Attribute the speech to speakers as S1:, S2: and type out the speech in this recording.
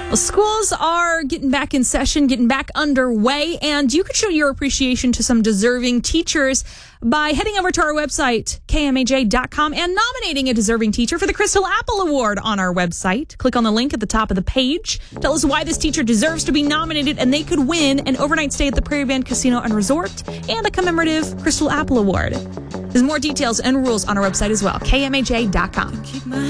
S1: Well, schools are getting back in session, getting back underway, and you could show your appreciation to some deserving teachers by heading over to our website, kmaj.com, and nominating a deserving teacher for the Crystal Apple Award on our website. Click on the link at the top of the page. Tell us why this teacher deserves to be nominated, and they could win an overnight stay at the Prairie Band Casino and Resort and a commemorative Crystal Apple Award. There's more details and rules on our website as well, kmaj.com.